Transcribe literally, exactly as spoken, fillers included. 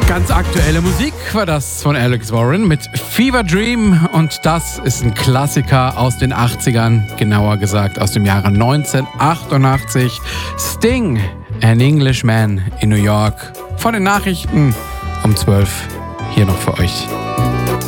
Ganz aktuelle Musik war das von Alex Warren mit Fever Dream und das ist ein Klassiker aus den achtzigern, genauer gesagt aus dem Jahre neunzehnhundertachtundachtzig. Sting, An Englishman in New York. Von den Nachrichten um zwölf hier noch für euch.